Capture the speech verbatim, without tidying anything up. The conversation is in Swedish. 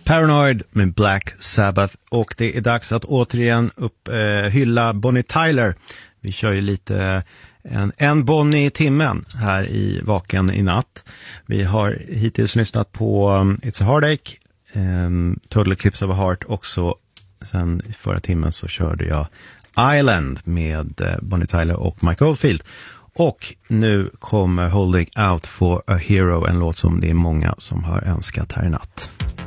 Paranoid med Black Sabbath, och det är dags att återigen upp, eh, hylla Bonnie Tyler. Vi kör ju lite en, en Bonnie i timmen här i Vaken i natt. Vi har hittills lyssnat på um, It's a Heartache, um, Total Eclipse of a Heart också. Sen i förra timmen så körde jag Island med uh, Bonnie Tyler och Mike Oldfield. Och nu kommer Holding Out for a Hero, en låt som det är många som har önskat här i natt.